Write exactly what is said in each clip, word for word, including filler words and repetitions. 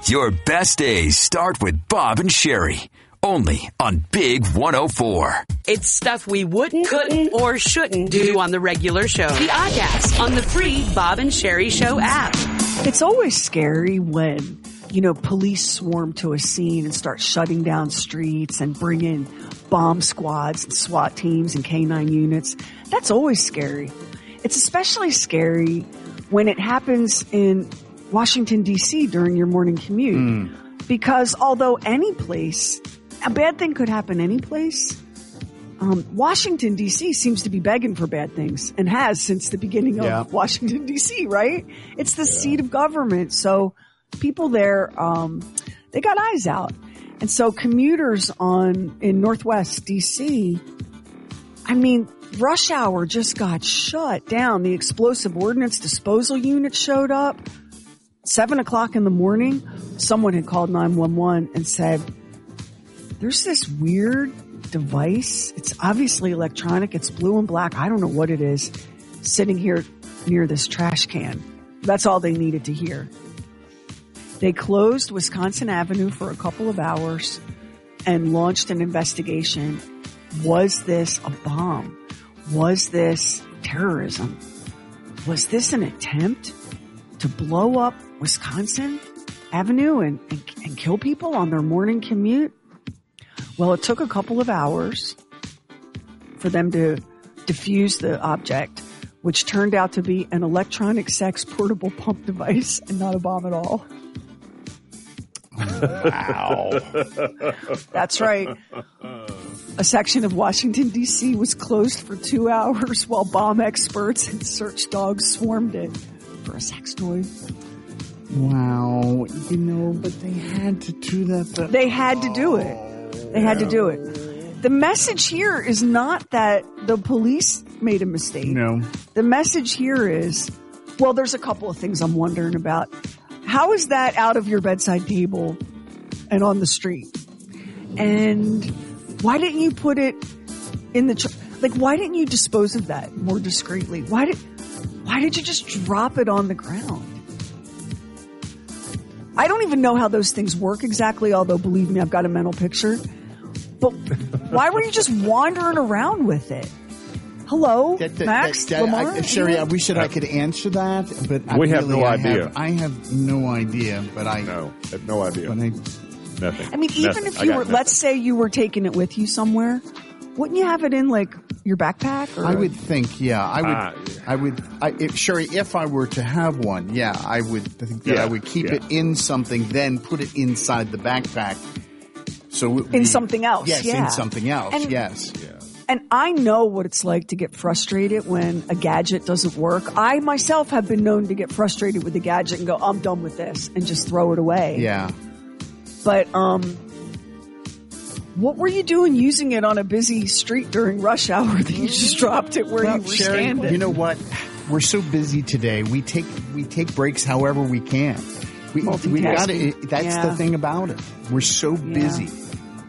Your best days start with Bob and Sherry. Only on Big one oh four. It's stuff we wouldn't, couldn't, or shouldn't do on the regular show. The Oddcast on the free Bob and Sherry Show app. It's always scary when, you know, police swarm to a scene and start shutting down streets and bring in bomb squads and SWAT teams and K nine units. That's always scary. It's especially scary when it happens in Washington, D C during your morning commute. Mm. Because although any place, a bad thing could happen any place, um, Washington, D C seems to be begging for bad things and has since the beginning of yeah. Washington, D C, right? It's the yeah. seat of government. So people there, um, they got eyes out. And so commuters on, in Northwest D C, I mean, rush hour just got shut down. The explosive ordnance disposal unit showed up. Seven o'clock in the morning, someone had called nine one one and said, there's this weird device. It's obviously electronic. It's blue and black. I don't know what it is. Sitting here near this trash can. That's all they needed to hear. They closed Wisconsin Avenue for a couple of hours and launched an investigation. Was this a bomb? Was this terrorism? Was this an attempt to blow up Wisconsin Avenue and, and, and kill people on their morning commute? Well, it took a couple of hours for them to defuse the object, which turned out to be an electronic sex portable pump device and not a bomb at all. Wow. That's right. A section of Washington, D C was closed for two hours while bomb experts and search dogs swarmed it for a sex toy. Wow. You know, but they had to do that. But, they had to do it. They had to do it. The message here is not that the police made a mistake. No. The message here is, well, there's a couple of things I'm wondering about. How is that out of your bedside table and on the street? And why didn't you put it in the, tr- like, why didn't you dispose of that more discreetly? Why did, why did you just drop it on the ground? I don't even know how those things work exactly, although believe me, I've got a mental picture. But why were you just wandering around with it? Hello, that, that, Max, that, that, Lamar? I, Sherry, I wish that I could answer that, but we I have really, no I idea. Have, I have no idea, but I no, have no idea. But I, nothing. I mean, even nothing. if you were, nothing. let's say you were taking it with you somewhere, wouldn't you have it in like your backpack? Or? I would think, yeah, I would, uh, I would, I, if, Sherry, if I were to have one, yeah, I would think that yeah, I would keep yeah. it in something, then put it inside the backpack. So it would in be, something else, yes, yeah. in something else, and, yes. Yeah. And I know what it's like to get frustrated when a gadget doesn't work. I myself have been known to get frustrated with a gadget and go, I'm done with this, and just throw it away. Yeah. But, um, what were you doing using it on a busy street during rush hour that you just dropped it where Well, you were Sherry, standing? you know what? We're so busy today. We take we take breaks however we can. We, we got it. That's yeah. the thing about it. We're so busy. Yeah.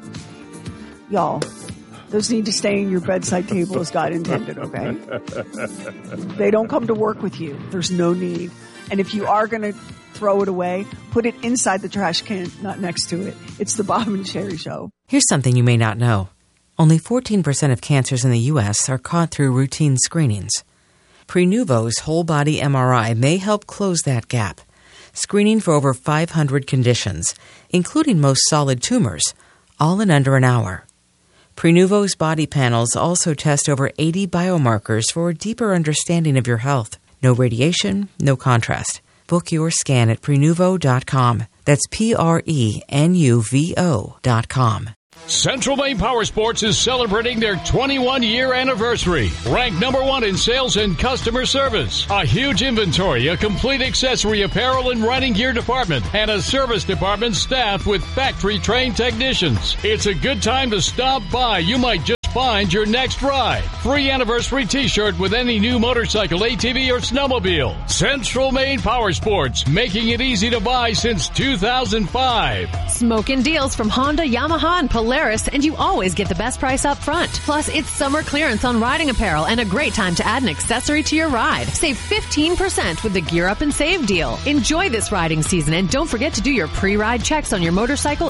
Y'all, those need to stay in your bedside table as God intended, okay? They don't come to work with you. There's no need. And if you are going to throw it away, put it inside the trash can, not next to it. It's the Bob and Sherry Show. Here's something you may not know. Only fourteen percent of cancers in the U S are caught through routine screenings. Prenuvo's whole-body M R I may help close that gap, screening for over five hundred conditions, including most solid tumors, all in under an hour. Prenuvo's body panels also test over eighty biomarkers for a deeper understanding of your health. No radiation, no contrast. Book your scan at Prenuvo dot com. That's P R E N U V O dot com. Central Maine Power Sports is celebrating their twenty-one year anniversary. Ranked number one in sales and customer service. A huge inventory, a complete accessory apparel and riding gear department, and a service department staffed with factory-trained technicians. It's a good time to stop by. You might just find your next ride. Free anniversary t-shirt with any new motorcycle, A T V, or snowmobile. Central Maine Power Sports, making it easy to buy since two thousand five. Smokin' deals from Honda, Yamaha, and Polaris, and you always get the best price up front. Plus, it's summer clearance on riding apparel and a great time to add an accessory to your ride. Save fifteen percent with the Gear Up and Save deal. Enjoy this riding season, and don't forget to do your pre-ride checks on your motorcycle